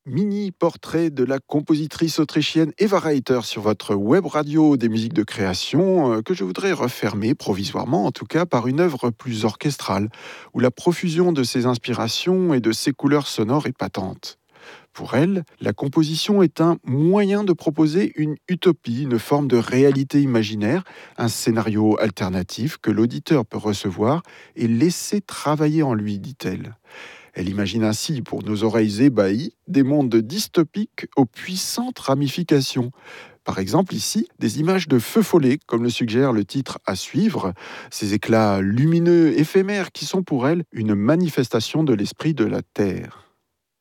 Mini-portrait de la compositrice autrichienne Eva Reiter sur votre web radio des musiques de création que je voudrais refermer provisoirement en tout cas par une œuvre plus orchestrale où la profusion de ses inspirations et de ses couleurs sonores est patente. Pour elle, la composition est un moyen de proposer une utopie, une forme de réalité imaginaire, un scénario alternatif que l'auditeur peut recevoir et laisser travailler en lui, dit-elle. Elle imagine ainsi, pour nos oreilles ébahies, des mondes dystopiques aux puissantes ramifications. Par exemple, ici, des images de feux follets, comme le suggère le titre à suivre, ces éclats lumineux éphémères qui sont pour elle une manifestation de l'esprit de la Terre.